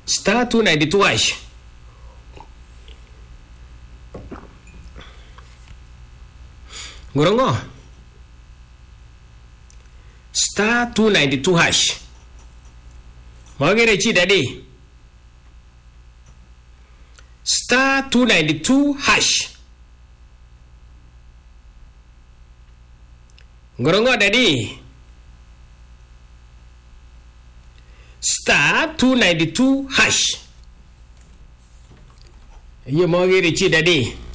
Star 292 hash. Gorongo. Star 292 hash. Magere chi daddy. Star 292 hash. Gorongo daddy. Star 292 hash. Yo magere chi daddy.